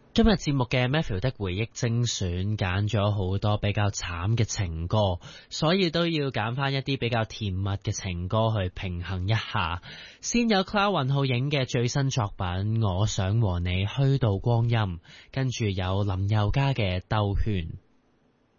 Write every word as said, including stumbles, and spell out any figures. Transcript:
今日節目嘅 Matthew 的回憶精選揀咗好多比較慘嘅情歌，所以都要揀翻一啲比較甜蜜嘅情歌去平衡一下。先有 Cloud 雲浩影嘅最新作品《我想和你虛度光陰》，跟住有林宥嘉嘅兜圈。